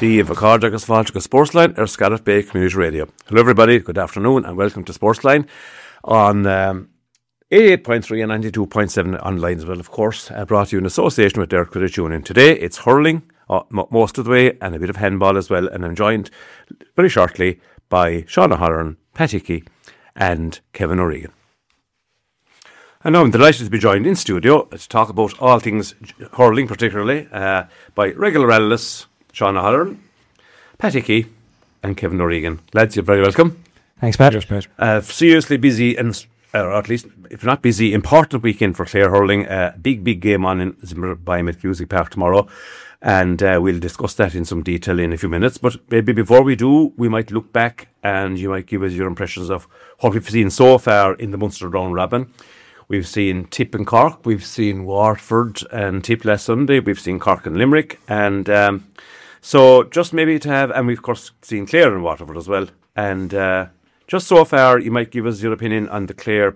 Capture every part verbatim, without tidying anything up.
Díomh Accord agus Fáilte go Sportsline ar Scarlett Bay Community Radio. Hello everybody, good afternoon and welcome to Sportsline on um, eighty-eight point three and ninety-two point seven online as well, of course, uh, brought to you in association with Derek Credit Union. Today it's hurling uh, m- most of the way and a bit of handball as well, and I'm joined very shortly by Sean O'Halloran, Pat Hickey and Kevin O'Regan. And now I'm delighted to be joined in studio to talk about all things hurling particularly uh, by regular analysts Sean O'Halloran, Pat Hickey and Kevin O'Regan. Lads, you're very welcome. Thanks, Pat. Cheers, Pat. Uh, seriously busy, and or at least, if not busy, important weekend for Clare hurling. Uh, big, big game on in Biomet Music Park tomorrow. And uh, we'll discuss that in some detail in a few minutes. But maybe before we do, we might look back and you might give us your impressions of what we've seen so far in the Munster round robin. We've seen Tip and Cork, we've seen Waterford and Tip last Sunday, we've seen Cork and Limerick, and um, so just maybe to have, and we've of course seen Clare and Waterford as well, and uh, just so far you might give us your opinion on the Clare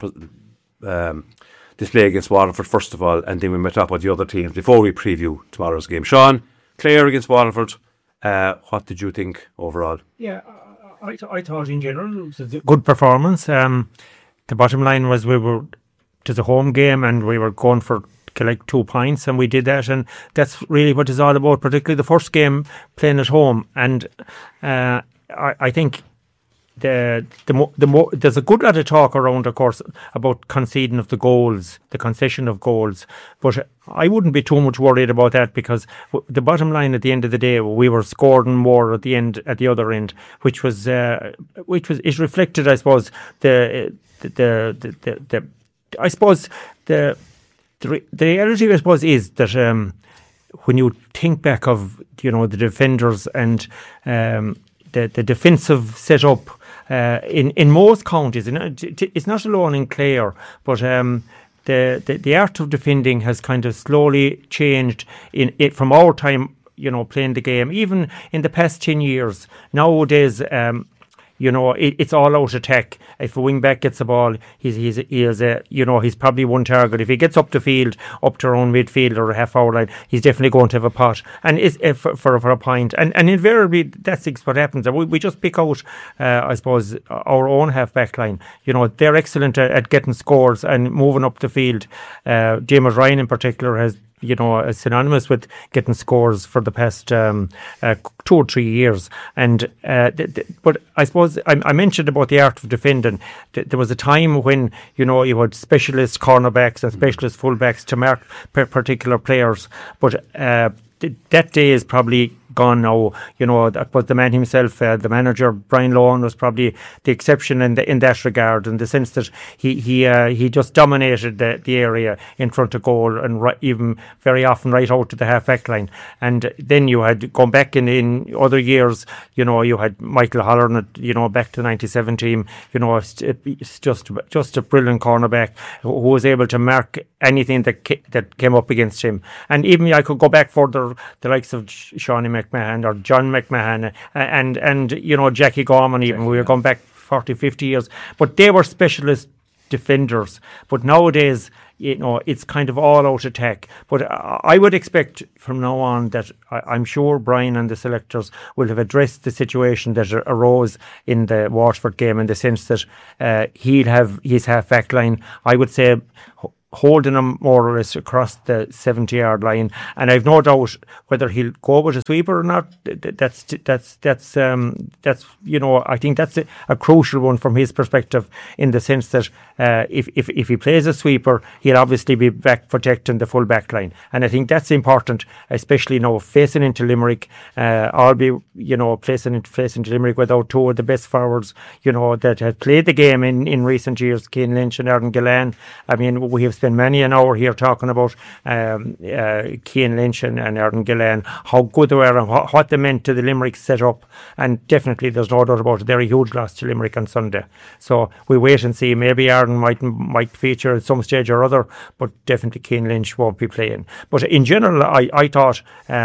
um, display against Waterford first of all, and then we might talk about the other teams before we preview tomorrow's game. Sean, Clare against Waterford, uh, what did you think overall? Yeah, I, I, I thought in general it was a good performance. Um, the bottom line was we were, it was a home game and we were going for collect two points, and we did that, and that's really what it's all about, particularly the first game playing at home. And uh, I, I think the the mo- the mo- there's a good lot of talk around, of course, about conceding of the goals, the concession of goals, but I wouldn't be too much worried about that, because w- the bottom line at the end of the day, we were scoring more at the end, at the other end, which was uh, which was it reflected, I suppose, the the the the, the, the I suppose the The, re- the reality, I suppose, is that um, when you think back of, you know, the defenders and um, the the defensive setup uh, in in most counties, and it's not alone in Clare, but um, the, the the art of defending has kind of slowly changed in it from our time, you know, playing the game, even in the past ten years. Nowadays, um, you know, it, it's all out attack. If a wing back gets the ball, he's he's he is a, you know, he's probably one target. If he gets up the field, up to around midfield or a half hour line, he's definitely going to have a pot, and is uh, for, for for a point. And and invariably that's what happens. We we just pick out, uh, I suppose, our own half back line. You know, they're excellent at, at getting scores and moving up the field. Uh, James Ryan in particular has, you know, is synonymous with getting scores for the past um, uh, two or three years. And uh, th- th- but I suppose I, I mentioned about the art of defending. Th- there was a time when, you know, you had specialist cornerbacks and specialist fullbacks to mark per- particular players, but uh, th- that day is probably gone now. You know, but the man himself, uh, the manager Brian Lohan, was probably the exception in the, in that regard, in the sense that he he uh, he just dominated the, the area in front of goal, and right, even very often right out to the half back line. And then you had gone back in, in other years, you know, you had Michael Holleran, you know, back to the ninety-seven team. You know, it's, it's just just a brilliant cornerback who was able to mark anything that ca- that came up against him. And even I could go back further, the likes of Shawnee McMahon or John McMahon and, and, and you know, Jackie Gorman even. Jackie, we were yeah. going back forty, fifty years. But they were specialist defenders. But nowadays, you know, it's kind of all out attack. But I would expect from now on that I, I'm sure Brian and the selectors will have addressed the situation that arose in the Waterford game, in the sense that uh, he'll have his half back line, I would say, holding him more or less across the seventy-yard line, and I've no doubt whether he'll go with a sweeper or not. That's that's that's um, that's you know, I think that's a, a crucial one from his perspective, in the sense that uh, if if if he plays a sweeper, he'll obviously be back protecting the full back line, and I think that's important, especially now facing into Limerick. Uh, I'll be you know facing into facing into Limerick without two of the best forwards, you know, that have played the game in, in recent years, Cian Lynch and Aaron Gillan. I mean, we have spent many an hour here talking about um, uh, Cian Lynch and, and Aaron Gillan, how good they were and what, what they meant to the Limerick setup. And definitely, there's no doubt about it, they're a huge loss to Limerick on Sunday. So we wait and see. Maybe Aaron might might feature at some stage or other, but definitely Cian Lynch won't be playing. But in general, I, I thought um,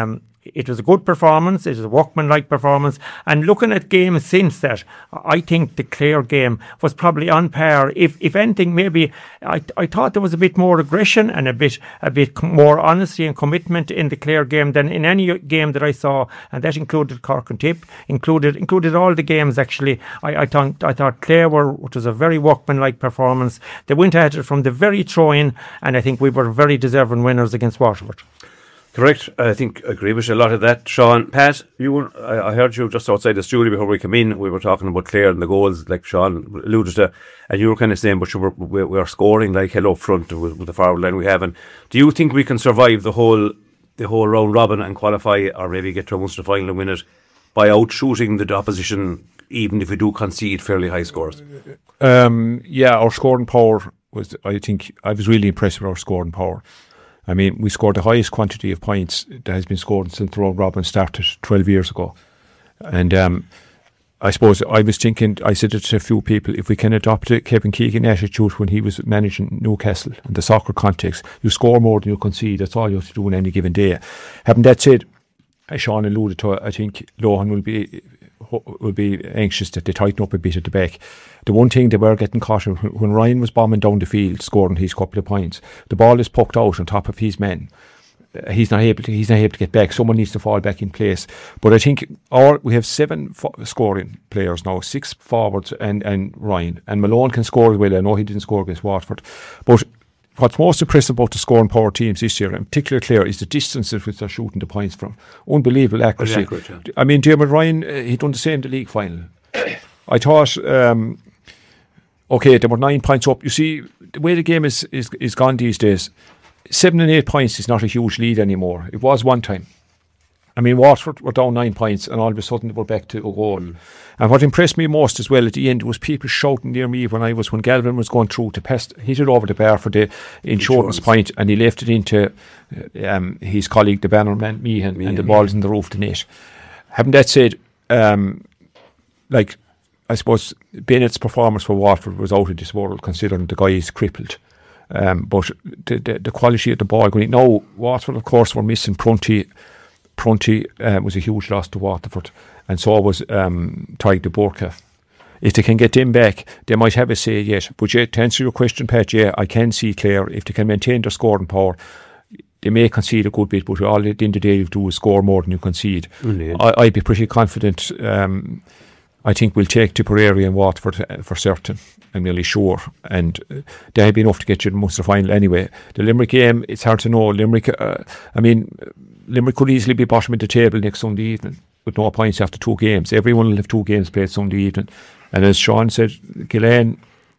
it was a good performance. It was a workman-like performance. And looking at games since that, I think the Clare game was probably on par. If if anything, maybe I I thought there was a bit more aggression and a bit a bit more honesty and commitment in the Clare game than in any game that I saw, and that included Cork and Tip, included included all the games actually. I I thought I thought Clare were, which was a very workman-like performance. They went at it from the very throw-in, and I think we were very deserving winners against Waterford. Correct. I think I agree with you a lot of that, Sean. Pat, you were, I, I heard you just outside the studio before we came in. We were talking about Clare and the goals, like Sean alluded to, and you were kind of saying, but you were, we, we are scoring like hell up front with, with the forward line we have. And do you think we can survive the whole the whole round robin and qualify, or maybe get to a Munster final and win it by out shooting the opposition, even if we do concede fairly high scores? Um, yeah, our scoring power was, I think, I was really impressed with our scoring power. I mean, we scored the highest quantity of points that has been scored since the round robin started twelve years ago. And um, I suppose I was thinking, I said it to a few people, if we can adopt a Kevin Keegan attitude when he was managing Newcastle in the soccer context, you score more than you concede. That's all you have to do on any given day. Having that said, as Sean alluded to, I think Lohan will be will be anxious that they tighten up a bit at the back. The one thing they were getting caught in, when Ryan was bombing down the field, scoring his couple of points, the ball is poked out on top of his men. Uh, he's not able to. He's not able to get back. Someone needs to fall back in place. But I think our we have seven fo- scoring players now, six forwards and and Ryan and Malone can score as well. I know he didn't score against Watford, but what's most impressive about the scoring power teams this year, in particular Clare, is the distances which they're shooting the points from. Unbelievable accuracy. Accurate, yeah. I mean, Dermot Ryan, uh, he done the same in the league final. I thought, um, okay, they were nine points up. You see, the way the game is, is is gone these days, seven and eight points is not a huge lead anymore. It was one time. I mean, Waterford were down nine points and all of a sudden they were back to a goal. Mm. And what impressed me most as well at the end was people shouting near me when I was, when Galvin was going through to pass, hit it over the bar for the insurance point, and he left it into um, his colleague, the bannerman, Meehan, Meehan and the ball's in the roof of the net. Having that said, um, like, I suppose Bennett's performance for Waterford was out of this world, considering the guy is crippled. Um, but the, the, the quality of the ball going in. Now, Waterford, of course, were missing Prunty. Prunty um, was a huge loss to Waterford, and so was um, Tyg de Burka. If they can get them back, they might have a say yet. But yeah, to answer your question, Pat, yeah, I can see Clare, if they can maintain their scoring power, they may concede a good bit, but all at the end of the day you do is score more than you concede. I, I'd be pretty confident. Um, I think we'll take Tipperary and Waterford uh, for certain. I'm nearly sure, and uh, they have been enough to get you to the Munster final anyway. The Limerick game, it's hard to know. Limerick, uh, I mean, Limerick could easily be bottom of the table next Sunday evening with no points after two games. Everyone will have two games played Sunday evening, and as Sean said, Gillane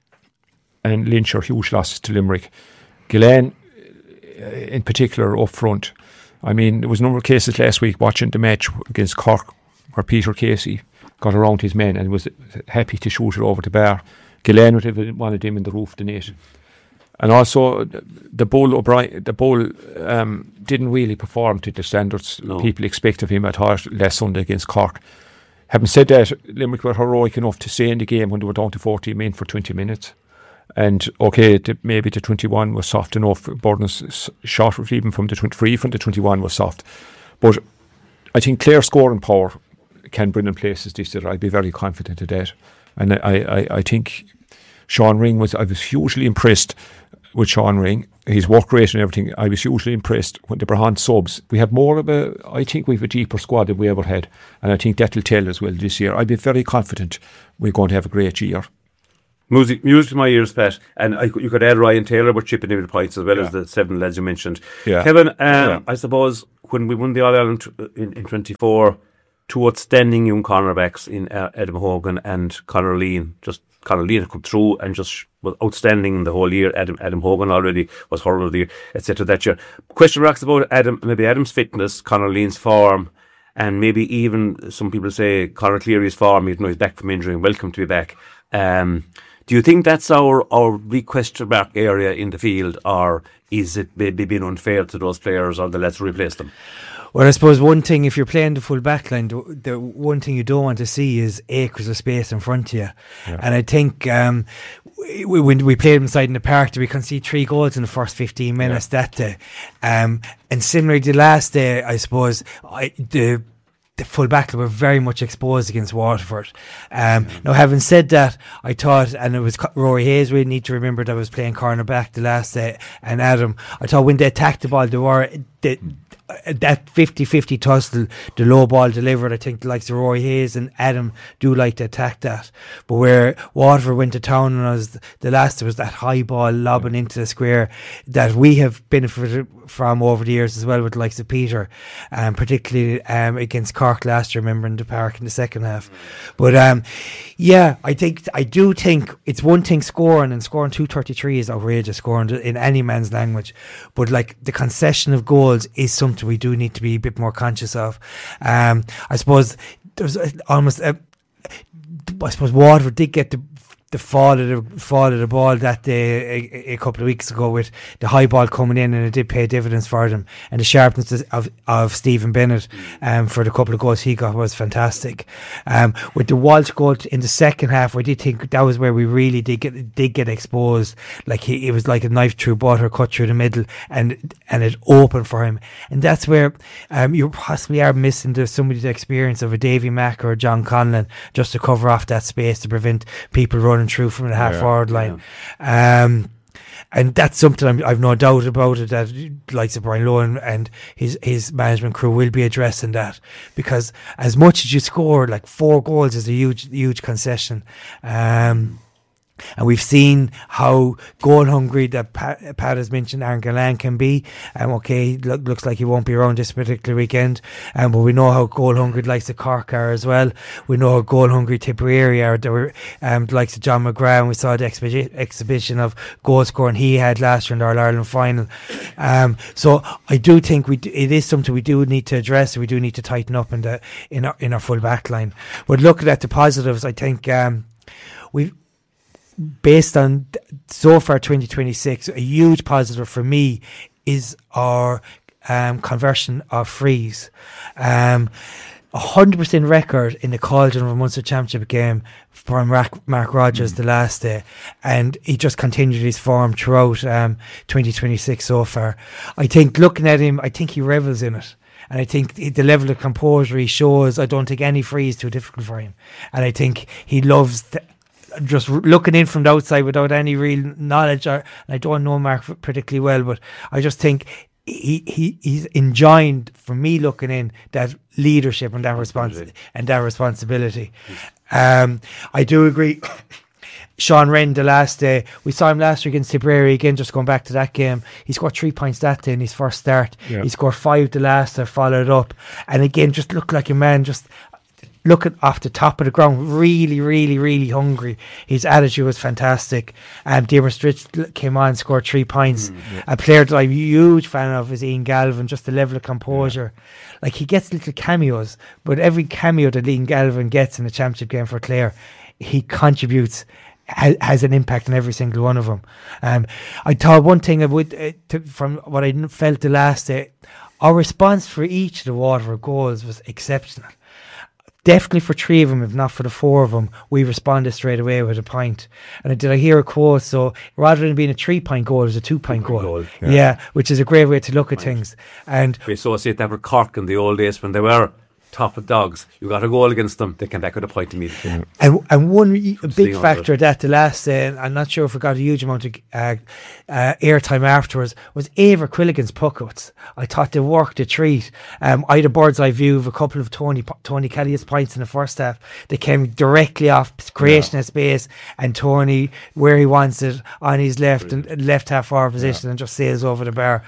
and Lynch are huge losses to Limerick. Gillane, uh, in particular, up front. I mean, there was a number of cases last week watching the match against Cork where Peter Casey got around his men and was happy to shoot it over the bar. Gillane would have wanted him in the roof of the net. And also, the Bull O'Brien, the Bull um, didn't really perform to the standards no. people expect of him at heart last Sunday against Cork. Having said that, Limerick were heroic enough to stay in the game when they were down to fourteen men for twenty minutes. And okay, the, maybe the twenty-one was soft enough. Burden's shot even from the twenty-three from the twenty-one was soft. But I think Clare's scoring power can bring in places this year. I'd be very confident of that. And I, I, I think Sean Ring was, I was hugely impressed with Sean Ring, his work rate and everything. I was hugely impressed when the Brahant subs. We have more of a, I think we have a deeper squad than we ever had. And I think that will tell as well this year. I'd be very confident we're going to have a great year. Music, music to my ears, Pat. And I, you could add Ryan Taylor, but chipping in the points as well yeah. as the seven lads you mentioned. Yeah. Kevin, um, yeah. I suppose when we won the All-Ireland in, in twenty-four, two outstanding young cornerbacks in uh, Adam Hogan and Conor Lean. Just Conor Lean had come through and just was outstanding the whole year. Adam Adam Hogan already was hurler of the year, et cetera. That year. Question marks about Adam, maybe Adam's fitness, Conor Lean's form, and maybe even some people say Conor Cleary's form. You know, he's back from injury and welcome to be back. Um, do you think that's our our big question mark area in the field, or is it maybe being unfair to those players, or the let's replace them? Well, I suppose one thing, if you're playing the full back line, the, the one thing you don't want to see is acres of space in front of you. Yeah. And I think um, we, when we played them inside in the park, we conceded three goals in the first fifteen minutes yeah. that day. Um, and similarly, the last day, I suppose, I, the the full back were very much exposed against Waterford. Um, mm-hmm. Now, having said that, I thought, and it was Rory Hayes, we need to remember that I was playing cornerback the last day, and Adam, I thought when they attacked the ball, they were... They, that fifty-fifty tussle, the low ball delivered, I think the likes of Roy Hayes and Adam do like to attack that. But where Waterford went to town and was the last, there was that high ball lobbing into the square that we have benefited from over the years as well with the likes of Peter, um, particularly um, against Cork last year, remember, in the park in the second half. But um, yeah, I think I do think it's one thing scoring, and scoring two thirty-three is outrageous, scoring in any man's language. But like the concession of goals is something we do need to be a bit more conscious of. Um, I suppose there's almost a, I suppose Waterford did get the the fall of the fall of the ball that day a, a couple of weeks ago with the high ball coming in, and it did pay dividends for them. And the sharpness of of Stephen Bennett um, for the couple of goals he got was fantastic. Um, with the Walsh goal in the second half, I did think that was where we really did get did get exposed. Like he, it was like a knife through butter, cut through the middle, and and it opened for him. And that's where um, you possibly are missing the somebody's experience of a Davy Mack or a John Conlon just to cover off that space to prevent people running through from the half yeah, forward line. Yeah. Um, and that's something I'm, I've no doubt about it, that likes of Brian Lohan and his, his management crew will be addressing that, because as much as you score, like four goals is a huge, huge concession. Um, And we've seen how goal hungry that Pat, Pat has mentioned Aaron Gallant can be. Um, okay, look, looks like he won't be around this particular weekend. Um, but we know how goal hungry the likes of Cork are as well. We know how goal hungry Tipperary are. There were um, the likes of John McGrath, and we saw the exhibi- exhibition of goal scoring he had last year in the All-Ireland final. Um, so I do think we d- it is something we do need to address. We do need to tighten up in the in our, in our full back line. But looking at the positives, I think um, we've based on so far twenty twenty-six, a huge positive for me is our um, conversion of frees. Um, a hundred percent record in the Cauldron of a Munster Championship game from Mark, Mark Rogers mm. the last day, and he just continued his form throughout um, twenty twenty-six so far. I think looking at him, I think he revels in it. And I think the level of composure he shows, I don't think any free is too difficult for him. And I think he loves th- just looking in from the outside without any real knowledge. Or, and I don't know Mark particularly well, but I just think he, he he's enjoying, for me looking in, that leadership and that respons- and that responsibility. Um, I do agree. Sean Wren, the last day, we saw him last year against Tipperary again, just going back to that game. He scored three points that day in his first start. Yeah. He scored five the last day, followed up. And again, just looked like a man just looking off the top of the ground, really, really, really hungry. His attitude was fantastic. Um, Diarmuid Stritch came on and scored three points. Mm, yeah. A player that I'm a huge fan of is Ian Galvin, just the level of composure. Yeah. Like, he gets little cameos, but every cameo that Ian Galvin gets in a championship game for Clare, he contributes, ha- has an impact on every single one of them. Um, I thought one thing I would, uh, to, from what I felt the last day, our response for each of the Waterford goals was exceptional. Definitely for three of them, if not for the four of them, we responded straight away with a point. And did I hear a quote? So rather than being a three-point goal, it was a two-point goal. goal yeah. yeah, which is a great way to look at right. things. And we associate that with Cork in the old days when they were top of dogs. You got a goal against them, they came back with a point immediately. Yeah. And and one a big factor that the last, uh, I'm not sure if we got a huge amount of uh, uh, airtime afterwards, was Ava Quilligan's puckouts. I thought they worked a treat. Um, I had a bird's eye view of a couple of Tony Tony Kelly's points in the first half. They came directly off creation yeah. of space, and Tony, where he wants it, on his left Brilliant. and left half forward position, yeah. and just sails over the bar.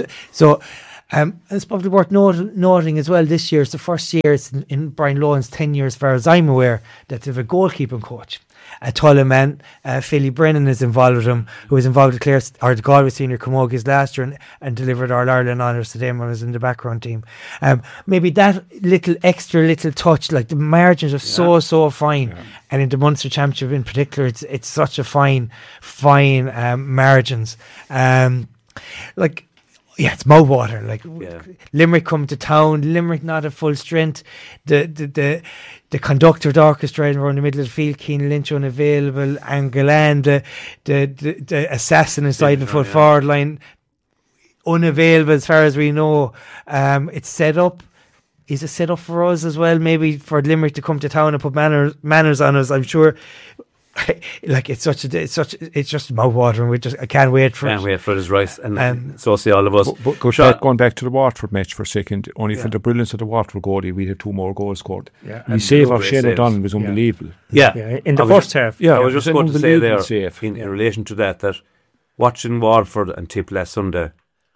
So Um, it's probably worth not- noting as well, this year is the first year in, in Brian Lohan's tenure, as far as I'm aware, that they have a goalkeeping coach. A Tulla man, uh, Philly Brennan is involved with him, who was involved with Clare, or the Galway Senior Camogies last year, and, and delivered our Ireland honours to them when I was in the background team. Um, maybe that little extra little touch, like the margins are yeah. so, so fine. Yeah. And in the Munster Championship in particular, it's it's such a fine, fine um, margins. Um, like, Yeah, it's mouthwater. Like Yeah. Limerick come to town, Limerick not at full strength. The the the, the conductor of the orchestra around the middle of the field, Keane Lynch unavailable, Angolan, the the, the the assassin inside Yeah, the full yeah. forward line, unavailable as far as we know. Um, it's set up. Is it set up for us as well? Maybe for Limerick to come to town and put manners manners on us. I'm sure. Like it's such a it's such it's just mouthwater, and we just I can't wait for Can't it. wait for his rice, and Um, so see all of us. But, but go Sure. back, going back to the Watford match for a second, only Yeah. for the brilliance of the Watford goalie, we had two more goals scored. Yeah, The and save two of great Shane saves. O'Donnell was Yeah. unbelievable. Yeah, yeah, in the I was first just- half. Yeah, I it was just an going to say there, unbelievable save. in, Yeah. in relation to that, that watching Waterford and Tip last Sunday,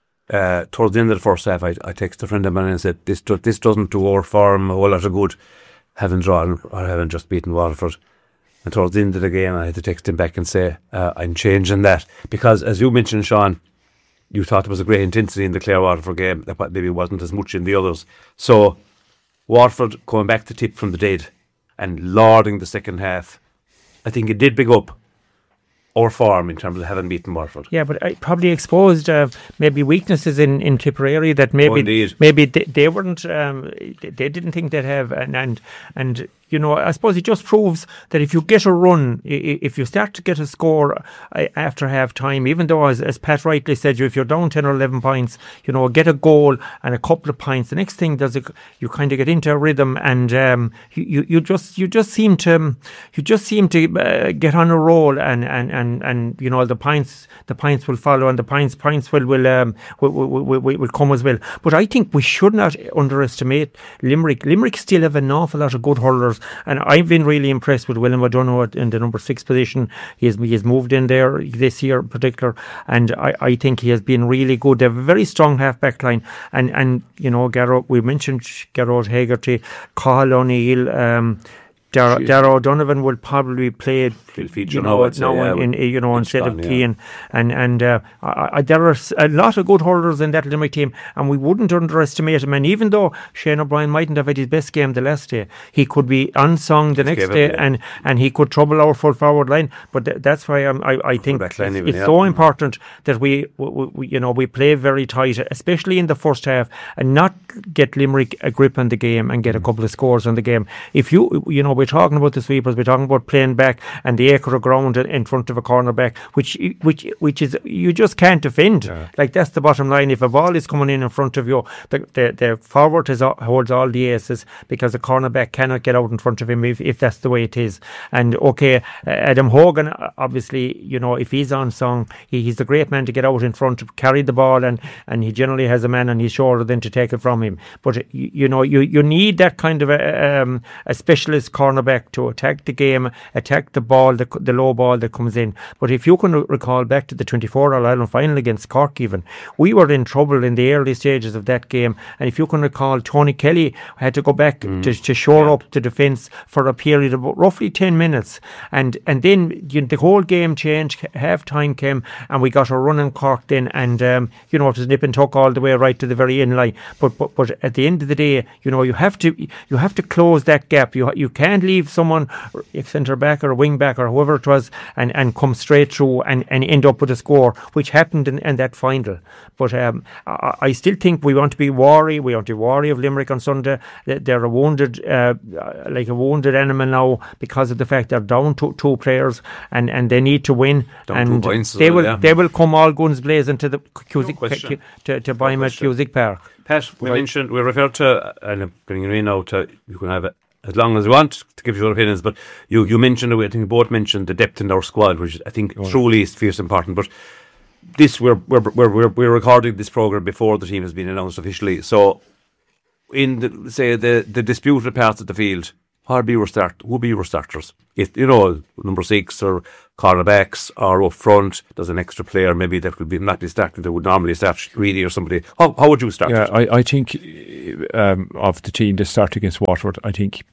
uh, towards the end of the first half, I, I texted a friend of mine and said, this, do, this doesn't do our form a whole lot of good, having drawn or having just beaten Waterford. And towards the end of the game, I had to text him back and say, uh, I'm changing that. Because, as you mentioned, Sean, you thought there was a great intensity in the Clare Waterford game, that maybe wasn't as much in the others. So, Waterford coming back to Tip from the dead and lording the second half, I think it did big up our form in terms of having beaten Waterford. Yeah, but I probably exposed uh, maybe weaknesses in, in Tipperary that maybe Oh, indeed. maybe they, they weren't um, they, they didn't think they'd have, and and and you know, I suppose it just proves that if you get a run, i- i- if you start to get a score uh, after half time, even though as, as Pat rightly said, you if you're down ten or eleven points, you know, get a goal and a couple of points, the next thing does it, you kind of get into a rhythm, and um, you, you you just you just seem to um, you just seem to uh, get on a roll, and and and and you know the points the points will follow, and the points points will will um will, will, will, will will come as well. But I think we should not underestimate Limerick. Limerick still have an awful lot of good hurlers, and I've been really impressed with William O'Donoghue in the number six position. He has he has moved in there this year in particular, and I, I think he has been really good. They have a very strong half back line, and and you know Garrod, we mentioned Garrod Hegarty, Cathal O'Neill, um Dar- Darragh O'Donovan will probably play, He'll feature you now, know, I'd say, now yeah, in, in you know it's instead of gone, yeah. Keane, and and uh, I, I, there are s- a lot of good hurlers in that Limerick team, and we wouldn't underestimate him. And even though Shane O'Brien mightn't have had his best game the last day, he could be unsung the next gave it, day, yeah. and, and he could trouble our full forward line. But th- that's why I'm, I I think back line it's, even, it's yeah. so important that we, we, we you know we play very tight, especially in the first half, and not get Limerick a grip on the game and get a couple of scores on the game. If you you know we're talking about the sweepers, we're talking about playing back and the acre of ground in- in front of a corner back, which which which is you just can't defend. Yeah. Like that's the bottom line. If a ball is coming in in front of you, the the, the forward is, all- holds all the aces because the cornerback cannot get out in front of him if, if that's the way it is. And okay, uh, Adam Hogan, uh, obviously, you know, if he's on song, he, he's a great man to get out in front, carry the ball, and, and he generally has a man on his shoulder then to take it from him. But uh, you, you know, you, you need that kind of a, um, a specialist cornerback to attack the game, attack the ball, the, the low ball that comes in. But if you can recall back to the twenty-four All-Ireland final against Cork even, we were in trouble in the early stages of that game. And if you can recall, Tony Kelly had to go back Mm. to, to shore up the defence for a period of roughly ten minutes. And and then you know, the whole game changed, half time came, and we got a run in Cork then. And, um, you know, it was nip and tuck all the way right to the very end line. But, but but at the end of the day, you know, you have to you have to close that gap. You you can't leave someone, if centre back or wing back or whoever it was, and, and come straight through and, and end up with a score, which happened in, in that final. But um, I, I still think we want to be wary. We want to be wary of Limerick on Sunday. They- They're a wounded, uh, like a wounded animal now because of the fact they're down to two players and, and they need to win. Down two and points as they well, will yeah. they will come all guns blazing to the Cusick, question. to to buy him at question. Cusick Park. Pat, we mentioned, we referred to, and I'm getting you in now to, you can have it as long as you want to give your opinions, but you, you mentioned, I think you both mentioned the depth in our squad, which I think Oh, truly is fierce important. But this, we're, we're, we're, we're, we're recording this programme before the team has been announced officially. So, in the, say, the, the disputed parts of the field, what would be your start? Who would be your starters? If, you know, number six or cornerbacks or up front, there's an extra player maybe that could be not be starting that would normally start Reedy or somebody. How, how would you start? Yeah, I, I think um, of the team that started against Watford, I think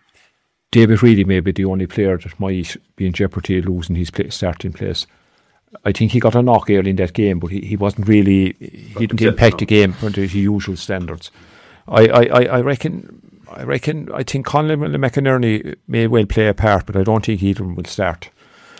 David Reedy may be the only player that might be in jeopardy of losing his play, starting place. I think he got a knock early in that game, but he, he wasn't really, he didn't himself, impact no. the game under his usual standards. I, I, I, I reckon I reckon I think Conlon and McInerney may well play a part, but I don't think either of them will start.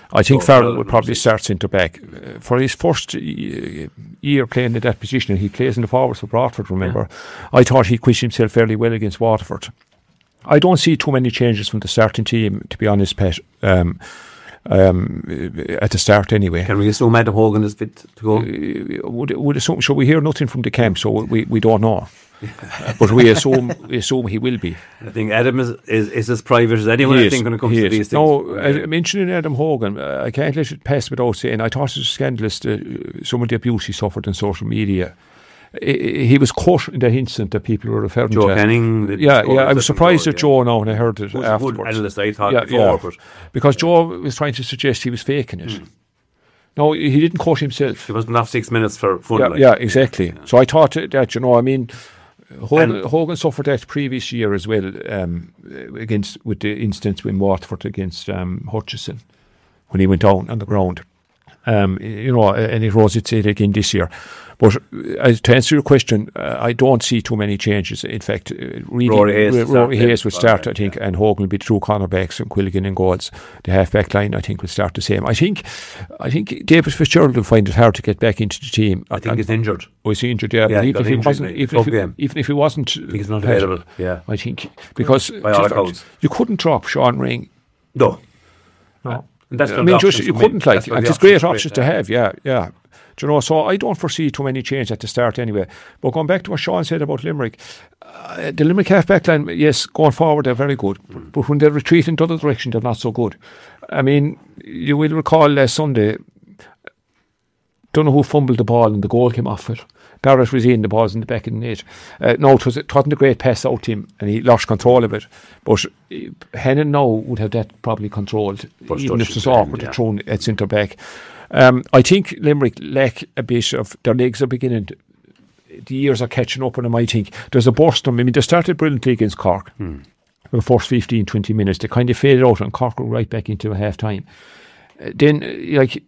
I think So, Farrell well, would probably number six. start centre back uh, for his first uh, year playing in that position. And he plays in the forwards for Bradford. Remember, I thought he quit himself fairly well against Waterford. I don't see too many changes from the starting team, to be honest, Pat. Um, um, at the start, anyway. Can we assume Adam Hogan is fit to go? Uh, would would assume? So we hear nothing from the camp, so we, we don't know. Uh, but we assume we assume he will be. I think Adam is, is, is as private as anyone. He I is, think when it comes he to is. these things. No, uh, mentioning Adam Hogan, uh, I can't let it pass without saying I thought it was scandalous uh, some of the abuse he suffered on social media. He, he was caught in the incident that people were referring Joe to. Canning. the Yeah, scorer yeah. I was assistant surprised goal, at Joe now when I heard it Who's a good afterwards. analyst, I thought Yeah, before, yeah. but Because Joe was trying to suggest he was faking it. Mm. No, he didn't coach himself. he wasn't off six minutes for fun. Yeah, like. yeah, exactly. So I thought that, you know, I mean, Hogan, And- Hogan suffered that previous year as well um, against with the instance with Watford against um, Hutchison when he went down on the ground. Um, you know, and it rose its head again this year. But uh, to answer your question, uh, I don't see too many changes. In fact, uh, really, Rory Hayes R- to Rory start, Hayes will yeah. start, I think, and Hogan will be true cornerbacks and Quilligan and goals. The half-back line, I think, will start the same. I think, I think David Fitzgerald will find it hard to get back into the team. I think And- he's injured. was he injured? Yeah, Yeah, but he even got if he injured wasn't, in the even club if, he, game. even if he wasn't, I think he's not Pat, available. Yeah. I think because By all just- accounts. you couldn't drop Sean Ring. No. No. And that's I one mean, of the just options you for couldn't me. like, That's one of and the it's great options options for to me, have. Yeah, yeah. Do you know? So I don't foresee too many changes at the start anyway. But going back to what Sean said about Limerick, uh, the Limerick half back line, yes, going forward they're very good, but, but when they retreat in the other direction, they're not so good. I mean, you will recall last Sunday. Don't know who fumbled the ball and the goal came off it. Barrett was in, the ball's in the back of the net. Uh, no, it, was, it wasn't a great pass out to him and he lost control of it. But uh, Hennon now would have that probably controlled, First even touch if it's at the end, awkward yeah. to throw at centre back. Um, I think Limerick lack a bit of, their legs are beginning, to, the years are catching up on them, I think. There's a burst on them. I mean, they started brilliantly against Cork. Hmm. The first fifteen, twenty minutes, they kind of faded out and Cork were right back into a half time. Uh, then, uh, like,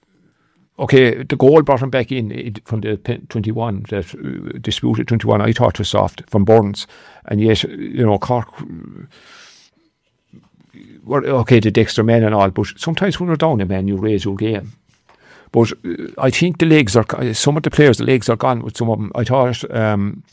okay, the goal brought him back in it, from the pen, twenty-one, that uh, disputed twenty-one, I thought was soft from Burns. And yet, you know, Cork were, okay, the Dexter men and all, but sometimes when you're down a man, you raise your game. But uh, I think the legs are, some of the players, the legs are gone with some of them. I thought, um,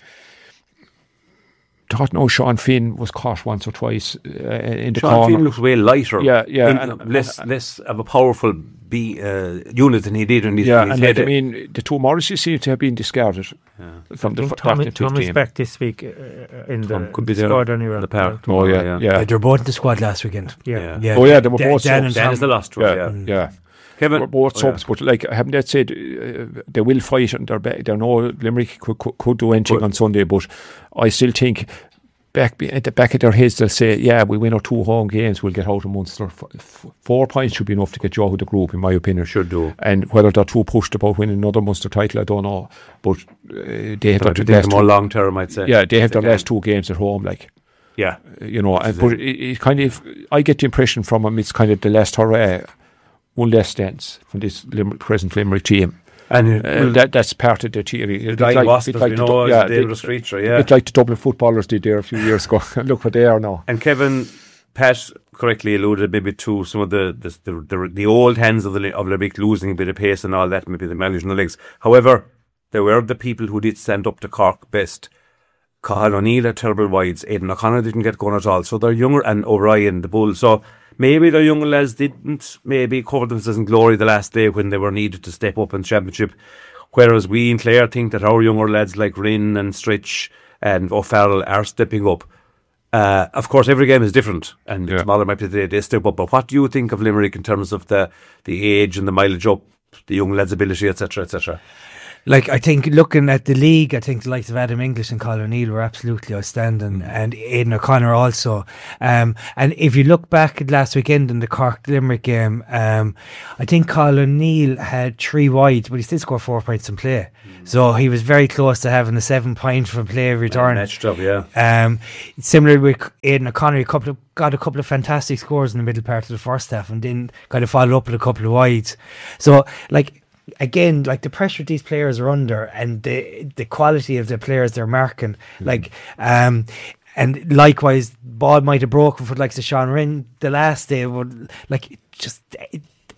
thought no, Sean Finn was caught once or twice uh, in the Sean corner. Finn looks way lighter. Yeah, yeah, In- and- less, less of a powerful B uh, unit than he did when he Yeah, he and said like, I it. mean, the two Morrises seem to have been discarded from the I think f- Tommy, starting Tommy's fifteen. back this week uh, in Tom the could be there squad anyway. in the park. Oh yeah, Yeah. yeah. Uh, they're both in the squad last weekend. Yeah. Yeah. Oh yeah, they were Dan- both Dan subs. and Dan is the last one, Yeah, yeah. yeah. Kevin, We're both oh, yeah. subs, but like having that said, uh, they will fight and they're back. They know Limerick could, could, could do anything But- on Sunday, but I still think back be- at the back of their heads they'll say, yeah, we win our two home games, we'll get out of Munster. F- f- four points should be enough to get you out of the group, in my opinion. Should do. And whether they're too pushed about winning another Munster title, I don't know. But uh, they have But their I think last more two, long term, I'd say. yeah, they have their can. last two games at home, like. Yeah. You know, and, is but it, it kind of, I get the impression from him it's kind of the last hurrah, one last dance from this Limerick, present Limerick team. And Uh, uh, that that's part of the theory. the It's dying like- wasps, it's like you the know, Du- yeah, yeah, the they- Davis Reacher, yeah. It's like the Dublin footballers did there a few years ago. Look what they are now. And Kevin, Pat correctly alluded maybe to some of the the the, the, the old hands of the of Limerick losing a bit of pace and all that, maybe the mileage in the legs. However, there were the people who did stand up to Cork best. Cathal O'Neill had terrible wides. Aidan O'Connor didn't get going at all. So they're younger, and O'Brien, the bull. So maybe the younger lads didn't maybe cover themselves in glory the last day when they were needed to step up in championship. Whereas we in Clare think that our younger lads like Rinn and Stritch and O'Farrell are stepping up. Uh, of course, every game is different, and Yeah. tomorrow might be the day they step up. But what do you think of Limerick in terms of the the age and the mileage up, the young lads' ability, et cetera, et cetera? Like, I think looking at the league, I think the likes of Adam English and Colin O'Neill were absolutely outstanding, and Aidan O'Connor also. Um, and if you look back at last weekend in the Cork Limerick game, um, I think Colin O'Neill had three wides, but he still scored four points in play. So he was very close to having a seven point from play return. Matched up, yeah. Um, similarly with Aidan O'Connor, he couple of, got a couple of fantastic scores in the middle part of the first half, and then kind of followed up with a couple of wides. So, like, again, like the pressure these players are under and the the quality of the players they're marking, mm. like, um, and likewise, ball might have broken for like the Sean Rinn the last day, would like just. It,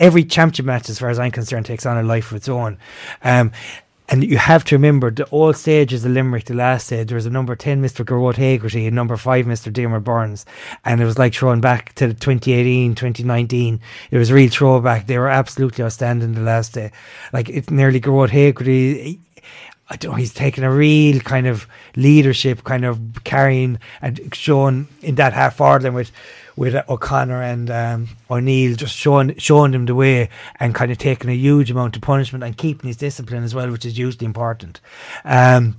every championship match, as far as I'm concerned, takes on a life of its own. Um, And you have to remember the all stages of Limerick, the last stage, there was a number ten, Mister Garrod Hagerty, and number five, Mister Diarmuid Burns. And it was like throwing back to twenty eighteen, twenty nineteen. It was a real throwback. They were absolutely outstanding the last day. Like, it's nearly Garrod Hagerty. I don't know, he's taken a real kind of leadership, kind of carrying and showing in that half forward line with with O'Connor and um, O'Neill, just showing showing them the way and kind of taking a huge amount of punishment and keeping his discipline as well, which is hugely important. Um,